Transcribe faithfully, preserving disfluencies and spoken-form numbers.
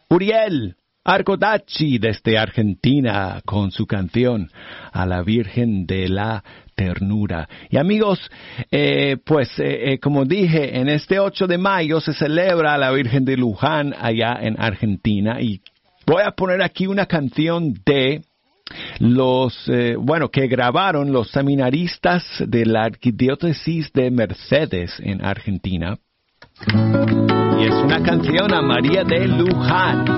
Uriel Arcodacci desde Argentina con su canción A la Virgen de la Ternura. Y amigos, eh, pues eh, eh, como dije, en este ocho de mayo se celebra a la Virgen de Luján allá en Argentina y voy a poner aquí una canción de los, eh, bueno, que grabaron los seminaristas de la Arquidiócesis de Mercedes en Argentina. Y es una canción a María de Luján.